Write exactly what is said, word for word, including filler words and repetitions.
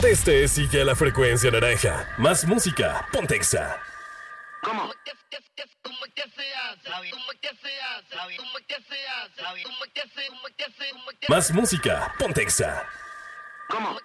donde estés, sigue a la frecuencia naranja. Más música, ponte Exa. ¿Cómo? Más música, ponte Exa. ¿Cómo?